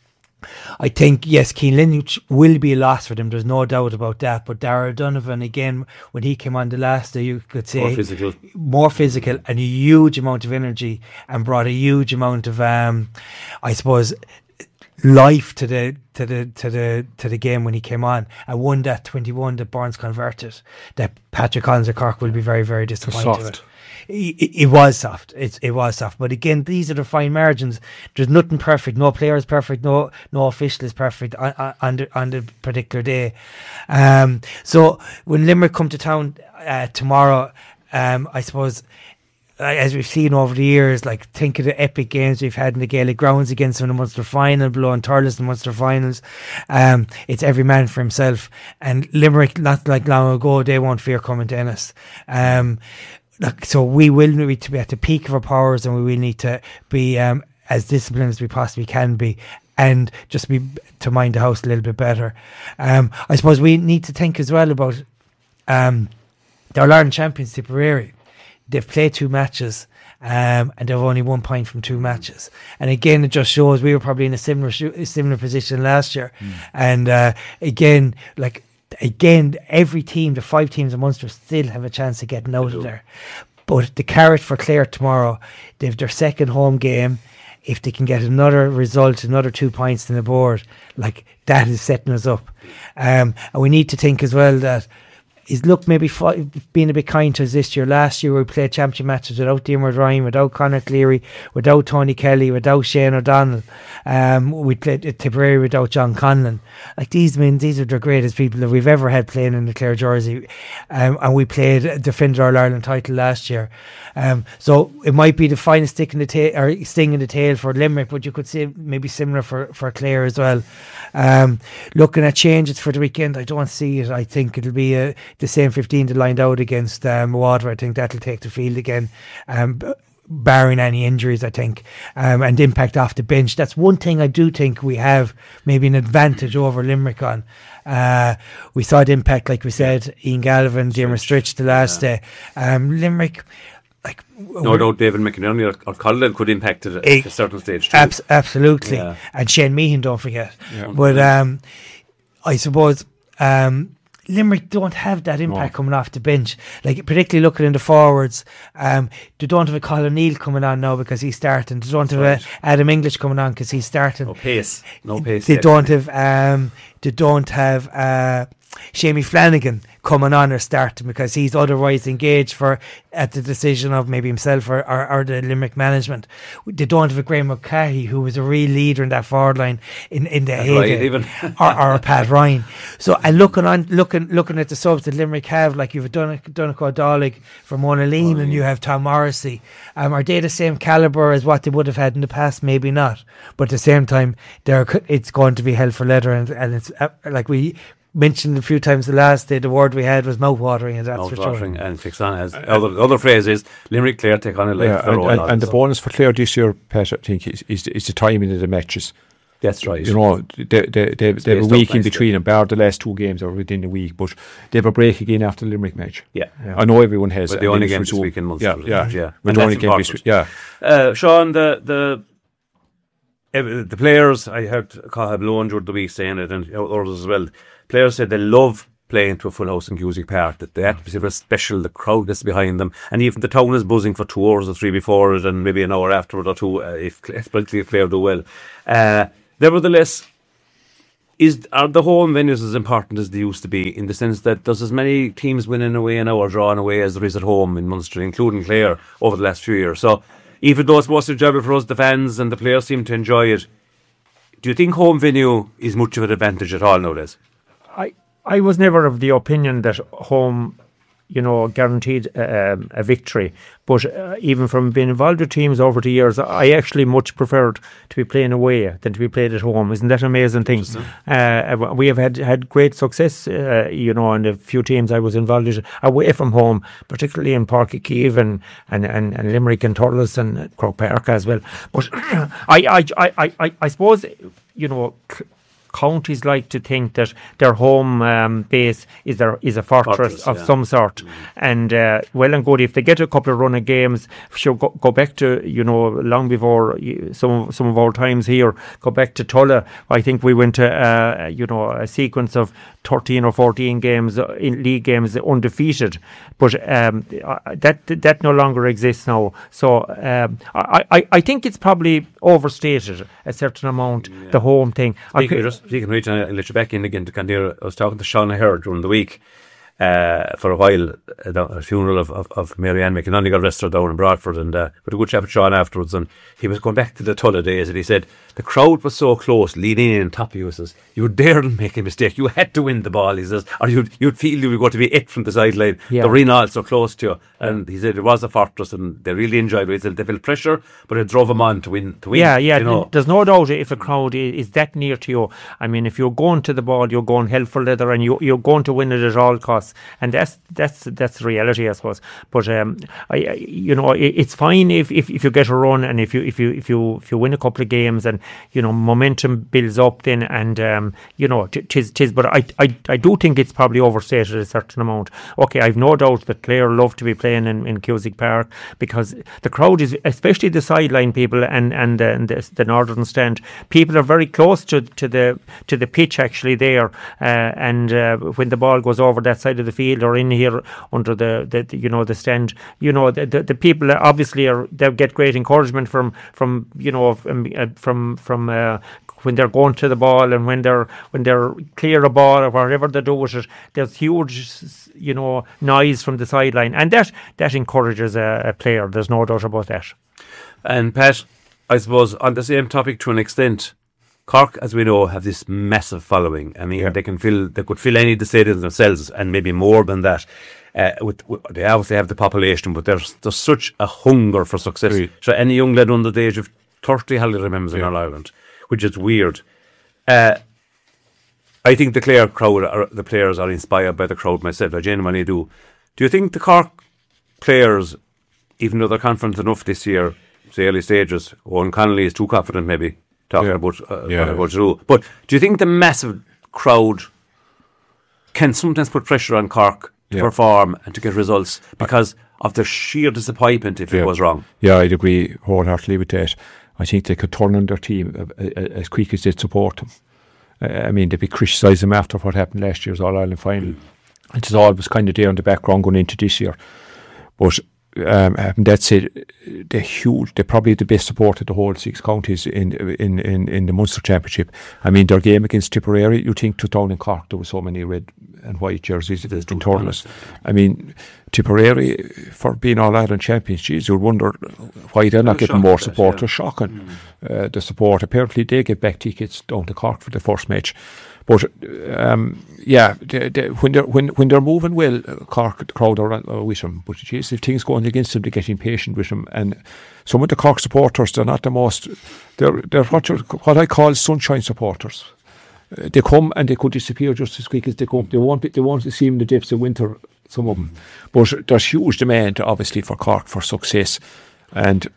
I think, yes, Cian Lynch will be a loss for them, there's no doubt about that, but Dara Donovan, again, when he came on the last day, you could say more physical, more physical and a huge amount of energy, and brought a huge amount of um, I suppose life to the to the to the to the game when he came on, and won that twenty-one that Burns converted, that Patrick Collins of Cork will be very, very disappointed with. It, it, it was soft. It's, it was soft. But again, these are the fine margins. There's nothing perfect. No player is perfect. No no official is perfect on, on, on, the, on the particular day. Um, so when Limerick come to town uh, tomorrow, um, I suppose, as we've seen over the years, like, think of the epic games we've had in the Gaelic grounds against them in the Munster final, below in Thurles in the Munster finals. Um, it's every man for himself. And Limerick, not like long ago, they won't fear coming to Ennis. Um, Look, so we will need to be at the peak of our powers, and we will need to be um, as disciplined as we possibly can be, and just be to mind the house a little bit better. Um, I suppose we need to think as well about um, the All-Ireland champions, Tipperary. They've played two matches, um, and they've only one point from two matches. And again, it just shows we were probably in a similar similar position last year. Mm. And uh, again, like. Again, every team, the five teams in Munster, still have a chance of getting out of there. But the carrot for Clare tomorrow, they've their second home game. If they can get another result, another two points on the board, like, that is setting us up. Um, and we need to think as well that is look maybe fi- being a bit kind to us this year. Last year we played championship matches without Diarmuid Ryan, without Conor Cleary, without Tony Kelly, without Shane O'Donnell. Um, we played at Tipperary without John Conlon. Like, these men, these are the greatest people that we've ever had playing in the Clare jersey. Um, and we played defender All Ireland title last year. Um, so it might be the finest stick in the tail or sting in the tail for Limerick, but you could say maybe similar for, for Clare as well. Um, looking at changes for the weekend, I don't see it. I think it'll be a the same fifteen that lined out against um, Water. I think that'll take the field again, um, barring any injuries, I think, um, and impact off the bench. That's one thing I do think we have maybe an advantage over Limerick on. Uh, we saw the impact, like we said, Ian Galvin, Diarmuid Stritch the last day. Um, Limerick, like, no doubt David McInerney or, or Colin could impact it at a, a certain stage too. Abs- absolutely. Yeah. And Shane Meehan, don't forget. Yeah. But um, I suppose um, Limerick don't have that impact no. coming off the bench. Like, particularly looking in the forwards, um, they don't have a Colin Neal coming on now because he's starting. They don't have right. a Adam English coming on because he's starting. No pace. No pace. They yet. don't have. Um, they don't have. Uh, Shamie Flanagan coming on or starting because he's otherwise engaged for at the decision of maybe himself or, or, or the Limerick management. They don't have a Graham Mulcahy, who was a real leader in that forward line in, in the heyday, even or, or a Pat Ryan. So and looking on looking looking at the subs that Limerick have, like you've done Donegal Dálaigh for Mona Lean, oh, and you have Tom Morrissey. Um, are they the same calibre as what they would have had in the past? Maybe not, but at the same time, they're it's going to be hell for leather, and, and it's uh, like we mentioned a few times the last day, the word we had was mouth-watering, and that's mouth for watering sure. And fixed on as uh, other other phrase is Limerick Clare take on it like yeah, their and, own. And, odds, and the so. bonus for Clare this year, Pat, I think, is, is, is the timing of the matches. That's right. You know, they they they, they have a week in between them. Bar the last two games are within the week, but they have a break again after the Limerick match. Yeah, yeah. I know everyone has. But the only game this week in Munster. Yeah, yeah, yeah. The only game this week. Yeah. Uh, Sean, the the. The players, I heard Cathal Blown during the week saying it, and others as well. Players said they love playing to a full house in Cusack Park, that the atmosphere was special, the crowd that's behind them, and even the town is buzzing for two hours or three before it, and maybe an hour afterward or two, uh, if especially if Clare do well. Uh, nevertheless, is are the home venues as important as they used to be, in the sense that there's as many teams winning away now or drawing away as there is at home in Munster, including Clare, over the last few years. So even though it's most enjoyable for us, the fans and the players seem to enjoy it, do you think home venue is much of an advantage at all nowadays? I, I was never of the opinion that home you know, guaranteed uh, um, a victory. But uh, even from being involved with teams over the years, I actually much preferred to be playing away than to be played at home. Isn't that an amazing thing? Uh, we have had, had great success, uh, you know, in the few teams I was involved with away from home, particularly in Páirc Uí Chaoimh and, and, and, and Limerick and Thurles and Croke Park as well. But I, I, I, I, I suppose, you know, counties like to think that their home um, base is their is a fortress, fortress of yeah. some sort, mm. and uh, well and good if they get a couple of run of games. Sure, go, go back to, you know, long before some some of our times here. Go back to Tulla. I think we went to uh, you know a sequence of thirteen or fourteen games in league games undefeated, but um, that that no longer exists now. So um, I, I I think it's probably overstated a certain amount, yeah. the home thing. Speaking, just, speaking of which, I'll let you back in again to Candida. I was talking to Sean O'Hare during the week uh, for a while at a funeral of, of, of Mary Ann McInerney got arrested down in Bradford, and uh, with a good chat with Sean afterwards, and he was going back to the Tulla days, and he said the crowd was so close, leaning in on top of you. He says, you daren't make a mistake. You had to win the ball, he says, or you'd, you'd feel you were going to be it from the sideline. Yeah. The arena all so close to you. And he said it was a fortress, and they really enjoyed it. He said they felt pressure, but it drove them on to win. To win yeah, yeah. You know? There's no doubt if a crowd is that near to you. I mean, if you're going to the ball, you're going hell for leather, and you, you're going to win it at all costs. And that's that's that's the reality, I suppose. But um, I, I you know, it, it's fine if, if, if you get a run, and if you if you if you if you win a couple of games, and you know momentum builds up then, and um, you know tis tis. But I, I I do think it's probably overstated a certain amount. Okay, I've no doubt that Clare love to be playing in, in Cusack Park, because the crowd is, especially the sideline people and and, uh, and the, the northern stand, people are very close to, to the to the pitch actually there, uh, and uh, when the ball goes over that side of the field or in here under the, the, the you know the stand, you know the, the, the people obviously are, they get great encouragement from from you know from from, from uh, when they're going to the ball, and when they're when they're clear a ball or wherever they do with it, there's huge, you know, noise from the sideline, and that that encourages a, a player. There's no doubt about that. And Pat, I suppose on the same topic to an extent, Cork, as we know, have this massive following. I mean, yeah. they can fill, they could fill any of the stadiums themselves, and maybe more than that. Uh, with, with, they obviously have the population, but there's there's such a hunger for success. Really? So any young lad under the age of thirty hardly remembers yeah. in All Ireland, which is weird. Uh, I think the Clare crowd, are, the players are inspired by the crowd myself. I genuinely do. Do you think the Cork players, even though they're confident enough this year, say early stages, Owen Connolly is too confident maybe, talking yeah. about uh, yeah. what to do. But do you think the massive crowd can sometimes put pressure on Cork to yeah. perform and to get results because of the sheer disappointment if yeah. it was wrong? Yeah, I'd agree wholeheartedly with that. I think they could turn on their team as quick as they'd support them. I mean, they'd be criticising them after what happened last year's All-Ireland final. Mm. It was always kind of there in the background going into this year. But um, that said, they're huge. They're probably the best support of the whole six counties in in, in, in the Munster Championship. I mean, their game against Tipperary, you think to down in Cork, there were so many red and white jerseys in Thurles. I mean, Tipperary, for being All-Ireland champions, geez, you'd wonder why they're not getting more support. They're shocking. Mm. Uh, the support. Apparently, they get back tickets down to Cork for the first match. But um, yeah, they, they, when they're when when they're moving well, Cork the crowd are, are with them. But geez, if things going against them, they get impatient with them. And some of the Cork supporters, they're not the most. They're they're what you're, what I call sunshine supporters. Uh, they come and they could disappear just as quick as they come. They won't be, they won't see in the depths of winter. Some of them, but there's huge demand obviously for Cork for success, and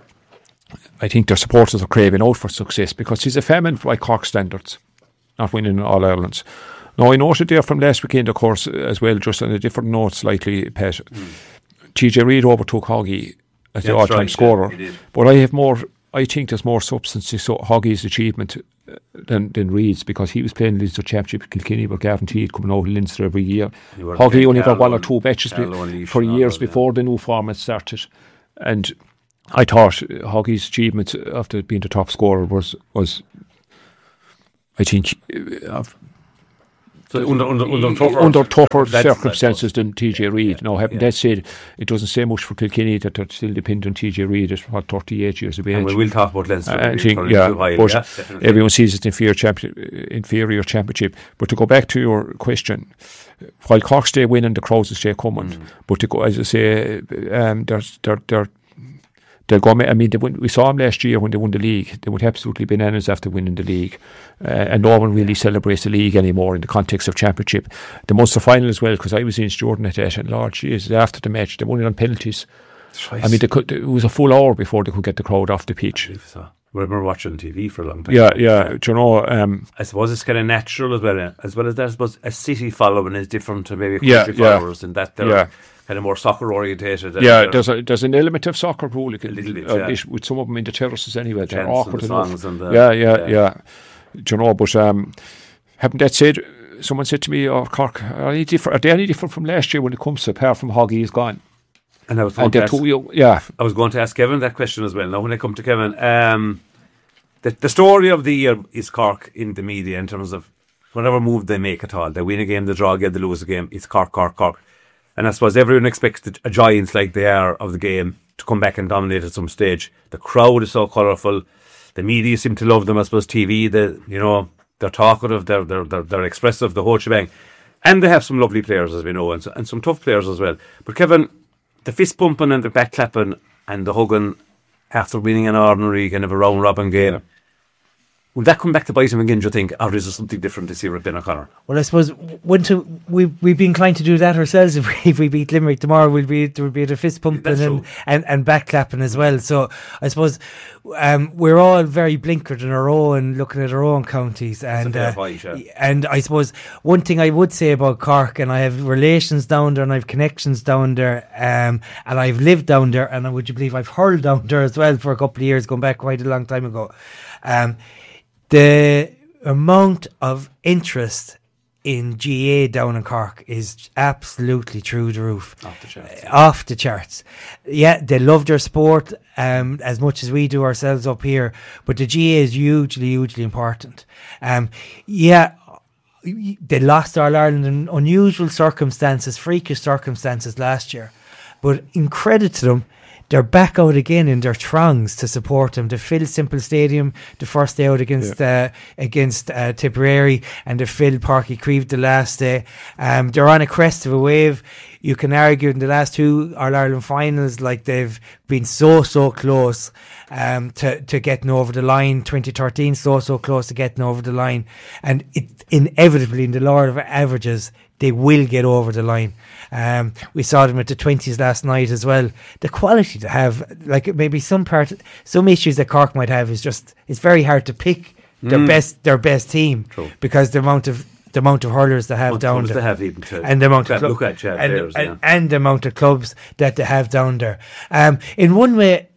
I think their supporters are craving out for success because he's a famine by Cork standards, not winning All Irelands. Now I noted there from last weekend, of course, as well, just on a different note slightly, Pat. Mm. T J Reid overtook Hoggy as the all-time right, scorer, yeah, but I have more. I think there's more substance to Hoggy's achievement than than Reid's, because he was playing Leinster Championship with Kilkenny with Gavin Teed coming out of Leinster every year. Hoggy only got one or two matches be- for years that, before yeah. the new format started, and I thought Hoggy's achievement after being the top scorer was was I think uh, So under, under, under tougher, under tougher that's- circumstances than T J Reid. Now, having yeah. that said, it doesn't say much for Kilkenny that they're still dependent on T J Reid at what, thirty-eight years of age. And we will talk about Leinster. I maybe think, for a yeah, little while, but yeah, definitely. everyone sees it inferior, champion, inferior championship. But to go back to your question, while Cork stay winning, the crowds will stay coming. Mm. But to go, as I say, um, they're, they're, they're, they'll go. I mean, they win, we saw them last year when they won the league. They went absolutely bananas after winning the league, uh, and no one really celebrates the league anymore in the context of championship. The Munster final as well, because I was in Jordan at that, and Lord, jeez, after the match, they won it on penalties. Right. I mean, they could, it was a full hour before they could get the crowd off the pitch. So, we remember watching T V for a long time. Yeah, yeah. Do you know? Um, I suppose it's kind of natural as well. eh? As well as that, I suppose a city following is different to maybe Yeah, country yeah. followers in that they're Yeah. kind of more soccer orientated. yeah, there's a there's an element of soccer rule a little bit, uh, yeah. ish- with some of them in the terraces anyway. They're chants awkward and the enough. songs and the, yeah, yeah, yeah, Do you know? But um, having that said, someone said to me, "Oh, Cork, are they different? Are they any different from last year when it comes to apart from Hoggy is gone?" And I was going And to they're ask, too young. Yeah, I was going to ask Kevin that question as well. Now, when I come to Kevin, um, the the story of the year is Cork in the media in terms of whatever move they make at all. They win a game, they draw a game, they lose a game. It's Cork, Cork, Cork. And I suppose everyone expects the, a giants like they are of the game to come back and dominate at some stage. The crowd is so colourful. The media seem to love them. I suppose T V, the you know, they're talkative, they're they're they're, they're expressive, the whole shebang. And they have some lovely players, as we know, and, so, and some tough players as well. But Kevin, the fist pumping and the back clapping and the hugging after winning an ordinary kind of a round robin game. Yeah. Will that come back to bite him again, do you think? Or is there something different this year with Ben O'Connor? Well, I suppose wouldn't it, we we'd be inclined to do that ourselves if we, if we beat Limerick tomorrow. We'll be there would be the fist pumping That's and, true. and and back clapping as well. So I suppose um, we're all very blinkered in our own, looking at our own counties, and fair uh, point, yeah. and I suppose one thing I would say about Cork, and I have relations down there, and I have connections down there, um, and I've lived down there, and would you believe I've hurled down there as well for a couple of years, going back quite a long time ago. Um, The amount of interest in G A down in Cork is absolutely through the roof. Off the charts. Uh, Off the charts. Yeah, they love their sport um, as much as we do ourselves up here, but the G A is hugely, hugely important. Um, yeah, they lost All Ireland in unusual circumstances, freakish circumstances last year, but in credit to them, they're back out again in their throngs to support them. They filled Simple Stadium the first day out against uh, against uh, Tipperary, and they filled Páirc Uí Chaoimh the last day. Um, they're on a crest of a wave. You can argue in the last two All Ireland finals, like they've been so so close um, to to getting over the line. twenty thirteen, so so close to getting over the line, and it inevitably in the law of averages, they will get over the line. Um, we saw them at the twenties last night as well. The quality to have, like maybe some part, some issues that Cork might have is just it's very hard to pick their Mm. best their best team True. because the amount of the amount of hurlers they have What down clubs there, they have even to and the amount of look clu- at, yeah, and, players, and, yeah. and the amount of clubs that they have down there. Um, in one way,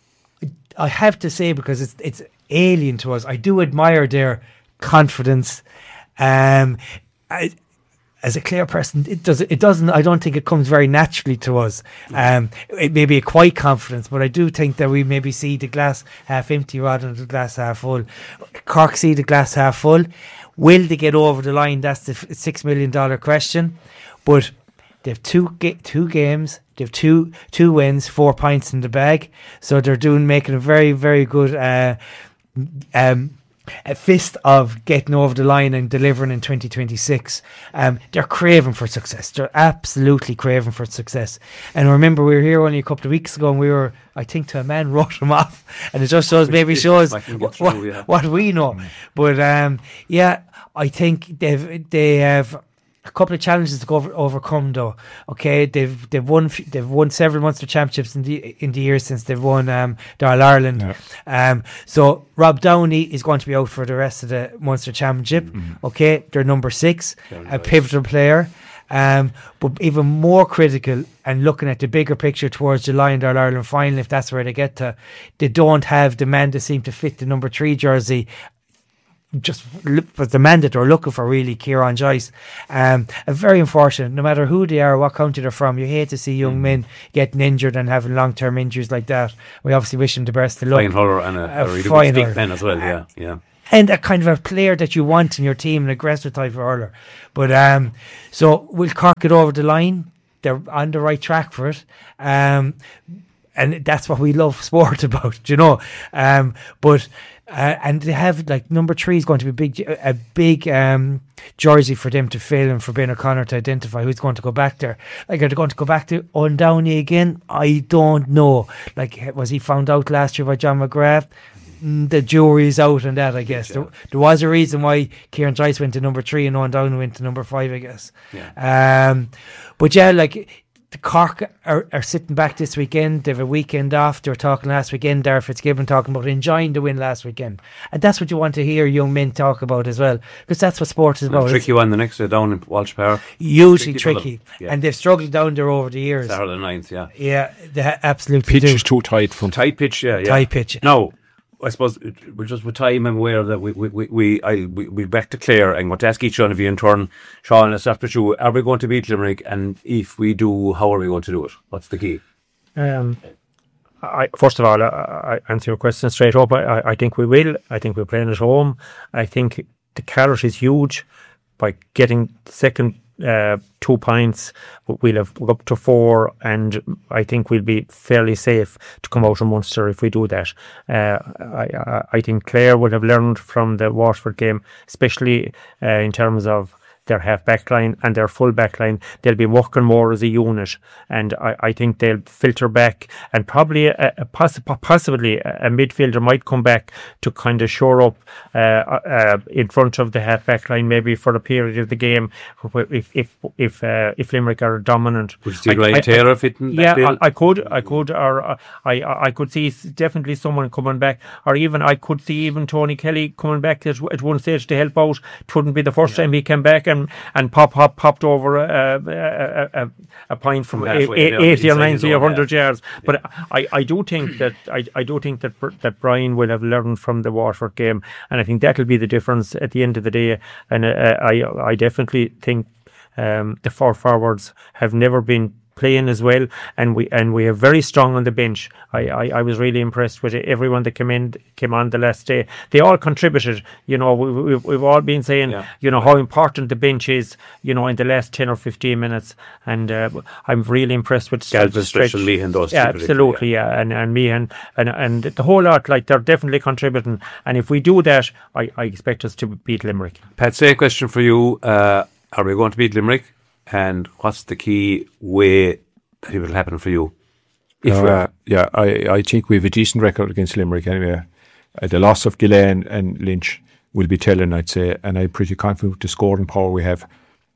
I have to say, because it's it's alien to us, I do admire their confidence. Um, I, as a clear person, it does. It doesn't. I don't think it comes very naturally to us. Um, it may be a quiet confidence, but I do think that we maybe see the glass half empty rather than the glass half full. Cork see the glass half full. Will they get over the line? That's the f- six million dollar question. But they've two ga- two games. They've two two wins, four pints in the bag. So they're doing making a very very good. Uh, um, a fist of getting over the line and delivering in twenty twenty-six. Um, they're craving for success. They're absolutely craving for success. And remember, we were here only a couple of weeks ago, and we were, I think, to a man wrote them off, and it just shows, maybe shows I can what, get through, yeah. what we know. But um, yeah, I think they've they have a couple of challenges to go over, overcome though. Okay, they've they've won f- they've won several Munster championships in the in the years since they've won um, the All Ireland. Yeah. Um, so Rob Downey is going to be out for the rest of the Munster Championship. Okay, they're number six, Very a nice. pivotal player. Um, but even more critical, and looking at the bigger picture towards July and the All Ireland final, if that's where they get to, they don't have the man that seem to fit the number three jersey. Just look, but the man that they're looking for, really, Kieran Joyce. Um, and very unfortunate, no matter who they are, what county they're from, you hate to see young men getting injured and having long term injuries like that. We obviously wish them the best of luck. Fine hurler and a, A a really fine good hurler. stick pen as well, yeah, yeah. and a kind of a player that you want in your team, an aggressive type of hurler. But um, so we'll Cork it over the line. They're on the right track for it. Um, and that's what we love sport about, you know. Um, but uh, and they have, like, number three is going to be big, a big um, jersey for them to fill, and for Ben O'Connor to identify who's going to go back there. Like, are they going to go back to Owen Downey again? I don't know. Like, was he found out last year by John McGrath? Mm, the jury's out on that, I guess. There, there was a reason why Kieran Joyce went to number three and Owen Downey went to number five, I guess. Yeah. Um, but yeah, like, the Cork are, are sitting back this weekend. They have a weekend off. They were talking last weekend, Darragh Fitzgibbon talking about enjoying the win last weekend. And that's what you want to hear young men talk about as well, because that's what sport is about. A tricky one the next day down in Walsh Park. Usually tricky. tricky. Yeah. And they've struggled down there over the years. Saturday ninth, yeah. Yeah, they ha- absolutely Pitch do. is too tight from Tight pitch, yeah. yeah. Tight pitch. No, I suppose we're just with time. I'm aware that we we we we I we we back to Clare. I'm going to ask each one of you in turn. Sean, let's start with you. Are we going to beat Limerick? And if we do, how are we going to do it? What's the key? Um, I, first of all, I, I answer your question straight up. I, I think we will. I think we're playing at home. I think the carrot is huge by getting the second uh, two points. We'll have up to four, and I think we'll be fairly safe to come out of Munster if we do that. Uh, I, I, I think Clare would have learned from the Waterford game, especially uh, in terms of their half back line and their full back line. They'll be working more as a unit, and I, I think they'll filter back, and probably a, a possi- possibly a midfielder might come back to kind of shore up uh, uh, in front of the half back line, maybe for a period of the game if if if uh, if Limerick are dominant. Would you see I- Ryan I- Taylor fitting Yeah, that bill? I, I could, I could, or uh, I, I could see s- definitely someone coming back, or even I could see even Tony Kelly coming back at, at one stage to help out. It wouldn't be the first time he came back and and pop pop popped over a a, a, a point from, From eight, halfway eight, down eighty or inside his ninety or own one hundred half. yards. But I, I do think that I, I do think that Br- that Brian will have learned from the Waterford game, and I think that'll be the difference at the end of the day. And uh, I I definitely think um, the four forwards have never been playing as well, and we and we are very strong on the bench. I, I, I was really impressed with it. Everyone that came in came on the last day. They all contributed. You know, we, we've we've all been saying, Yeah. you know, how important the bench is. You know, in the last ten or fifteen minutes, and uh, I'm really impressed with Galvin, Stretch. Stretch and Meehan, those two Yeah, particularly, absolutely. Yeah, and and me and, and and the whole lot. Like, they're definitely contributing. And if we do that, I, I expect us to beat Limerick. Pat, say a question for you. Uh, are we going to beat Limerick? And what's the key way that it will happen for you? If we Uh, are. yeah, I, I think we have a decent record against Limerick anyway. Uh, the loss of Gillane and Lynch will be telling, I'd say, and I'm pretty confident with the scoring power we have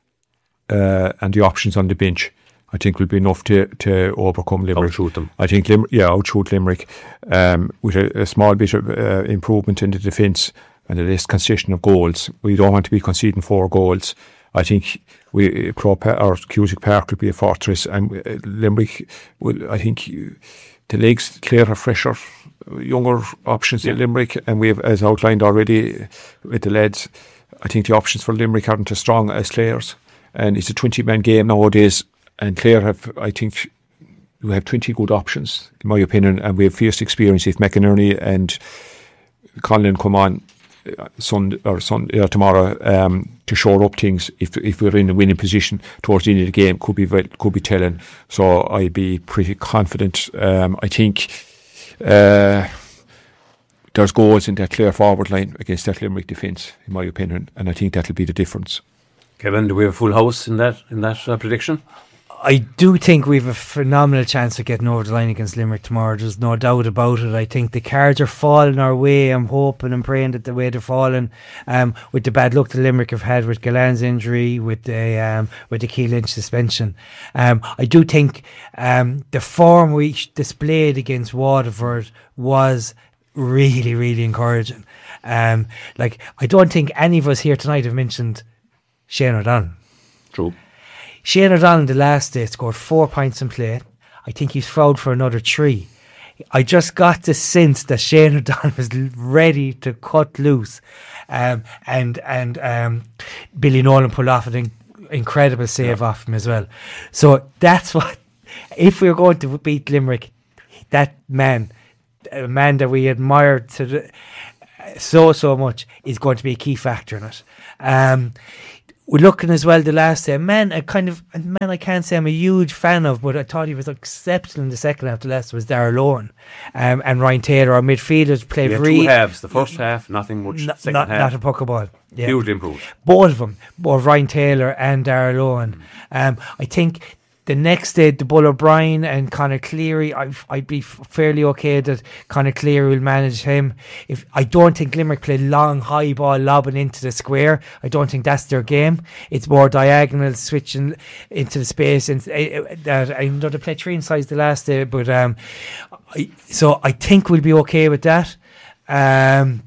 uh, and the options on the bench. I think will be enough to, to overcome Limerick. Outshoot them. I think, Lim- yeah, outshoot Limerick um, with a, a small bit of uh, improvement in the defence and a less concession of goals. We don't want to be conceding four goals. I think we Crow Pa- or Cusack Park will be a fortress, and uh, Limerick will. I think uh, the legs clear are fresher, younger options Yeah. in Limerick, and we have, as outlined already with the lads, I think the options for Limerick aren't as strong as Clare's, and it's a twenty-man game nowadays. And Clare have, I think, we have twenty good options, in my opinion, and we have fierce experience. If McInerney and Conlon come on uh, Sunday or Sunday or tomorrow um, to shore up things, if if we're in a winning position towards the end of the game, could be ve- could be telling. So I'd be pretty confident. Um, I think uh, there's goals in that Clare forward line against that Limerick defence, in my opinion, and I think that'll be the difference. Kevin, do we have a full house in that in that uh, prediction? I do think we have a phenomenal chance of getting over the line against Limerick tomorrow. There's no doubt about it. I think the cards are falling our way. I'm hoping and praying that the way they're falling, um, with the bad luck that Limerick have had with Galan's injury, with the um, with the Key Lynch suspension, um, I do think um, the form we displayed against Waterford was really, really encouraging. Um, like, I don't think any of us here tonight have mentioned Shane O'Donnell. True. Shane O'Donnell the last day scored four points in play. I think he's fouled for another three. I just got the sense that Shane O'Donnell was l- ready to cut loose, um, and and um, Billy Nolan pulled off an in- incredible save Yeah. off him as well. So that's what, if we were going to beat Limerick, that man, a man that we admired to the, so, so much, is going to be a key factor in it. Um, we're looking as well the last day. Man, I kind of, man, I can't say I'm a huge fan of, but I thought he was exceptional in the second half. The last was Darragh Lohan um, and Ryan Taylor. Our midfielders played really. Two halves. The first half, nothing much. Not, second not, half, not a puck of ball. Yeah. Hugely improved. Both of them, both Ryan Taylor and Darragh Lohan. Mm. Um, I think the next day, the Bull O'Brien and Conor Cleary, I, I'd be f- fairly okay that Conor Cleary will manage him. If I don't think Limerick play long, high ball lobbing into the square. I don't think that's their game. It's more diagonal, switching into the space. And uh, that I know they played three inside the last day, but um, I, so I think we'll be okay with that. Um,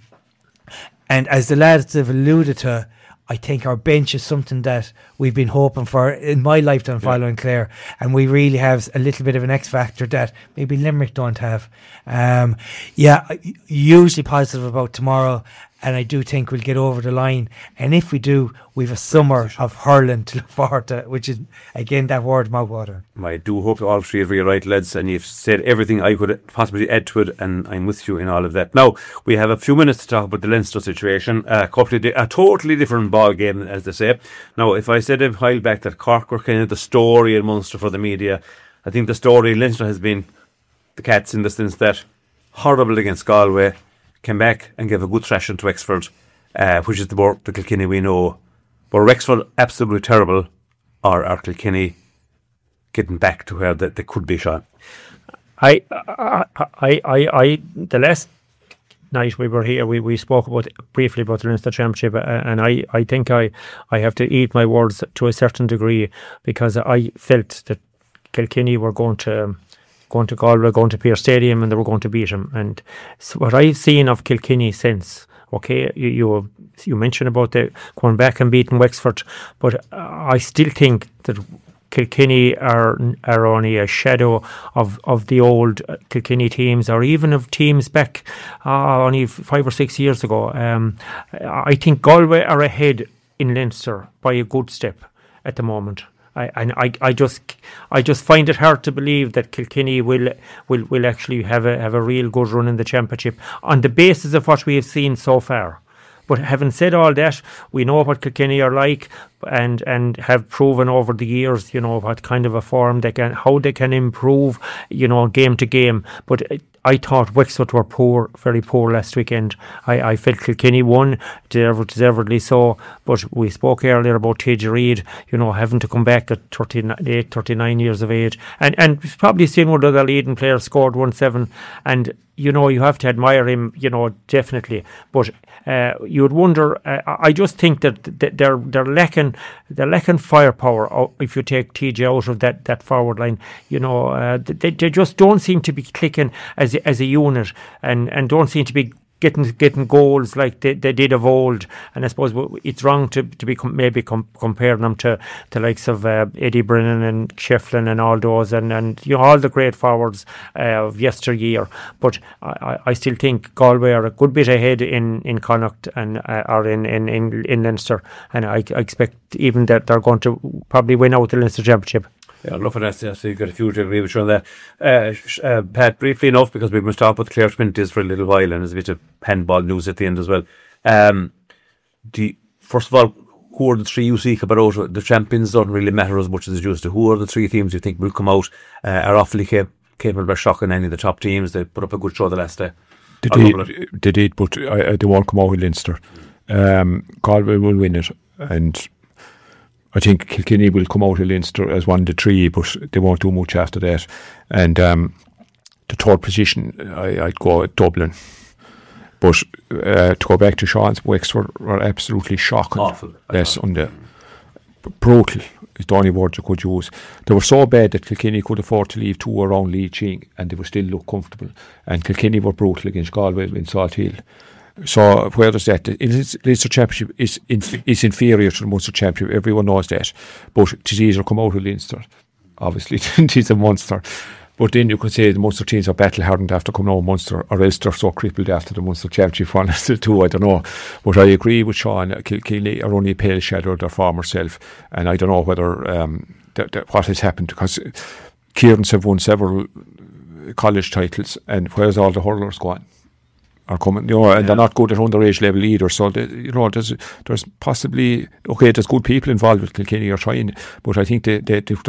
and as the lads have alluded to, I think our bench is something that we've been hoping for in my lifetime following yeah. Clare, and we really have a little bit of an X factor that maybe Limerick don't have. Um, yeah, hugely positive about tomorrow, and I do think we'll get over the line. And if we do, we've a summer of hurling to look forward to, which is, again, that word mouthwater. I do hope all three of you are right, lads, and you've said everything I could possibly add to it, and I'm with you in all of that. Now, we have a few minutes to talk about the Leinster situation. A, couple of di- a totally different ball game, as they say. Now, if I said a while back that Cork were kind of the story in Munster for the media, I think the story in Leinster has been the Cats in the sense that horrible against Galway, came back and gave a good thrashing to Wexford, uh, which is the, more, the Kilkenny we know. But Wexford, absolutely terrible, or are Kilkenny getting back to where they, they could be, Sean? I, I, I, I, I, the last night we were here, we, we spoke about briefly about the Leinster Championship, uh, and I, I think I, I have to eat my words to a certain degree, because I felt that Kilkenny were going to going to Galway, going to Pearse Stadium, and they were going to beat them. And so what I've seen of Kilkenny since, okay, you you, you mentioned about the going back and beating Wexford, but uh, I still think that Kilkenny are are only a shadow of, of the old Kilkenny teams, or even of teams back uh, only five or six years ago. Um, I think Galway are ahead in Leinster by a good step at the moment. I, and I, I just, I just find it hard to believe that Kilkenny will, will, will actually have a have a real good run in the championship on the basis of what we have seen so far. But having said all that, we know what Kilkenny are like, and and have proven over the years, you know, what kind of a form they can, how they can improve, you know, game to game. But it, I thought Wexford were poor, very poor last weekend. I, I felt Kilkenny won, deserved, deservedly so. But we spoke earlier about T J Reid, you know, having to come back at thirty-eight, thirty-nine years of age. And and probably seen one of the leading players scored one seven. And, you know, you have to admire him, you know, definitely. But uh, you would wonder, uh, I just think that they're, they're lacking they're lacking firepower if you take T J out of that, that forward line. You know, uh, they, they just don't seem to be clicking as as a unit, and, and don't seem to be getting getting goals like they, they did of old. And I suppose it's wrong to, to be com- maybe com- comparing them to the likes of uh, Eddie Brennan and Shefflin and all those, and, and you know, all the great forwards uh, of yesteryear. But I, I still think Galway are a good bit ahead in, in Connacht and uh, or in, in, in, in Leinster, and I, I expect even that they're going to probably win out the Leinster Championship. Yeah, enough of that. So you've got a few to agree with you on that. Uh, uh, Pat, briefly enough, because we must talk about Clare Spintis for a little while, and there's a bit of handball news at the end as well. Um, the, first of all, who are the three you seek about? The champions don't really matter as much as it used to. Who are the three teams you think will come out, uh, are awfully cap- capable of shocking any of the top teams? They put up a good show the last day. They did, they did, but I, I, they won't come out with Leinster. Um, Galway will win it, and I think Kilkenny will come out of Leinster as one of the three, but they won't do much after that. And um, the third position, I, I'd go at Dublin. But uh, to go back to Sean's, Wexford were absolutely shocking. Awful. Yes, on the brutal is the only word you could use. They were so bad that Kilkenny could afford to leave two around Lee Ching, and they would still look comfortable. And Kilkenny were brutal against Galway in Salt Hill. So where does that? The Leinster Championship is inf- is inferior to the Munster Championship. Everyone knows that. But it's easier to come out of Leinster. Obviously, it's a Munster. But then you could say the Munster teams are battle hardened after coming out of Munster, or else they're so crippled after the Munster Championship one or two. I don't know. But I agree with Sean. Kilkenny are only a pale shadow of their former self, and I don't know whether um, th- th- what has happened, because Kieran's have won several college titles, and where's all the hurlers gone? are coming, you know, and Yeah. they're not good at underage level either. So, they, you know, there's there's possibly, okay, there's good people involved with Kilkenny are trying, but I think they, they, they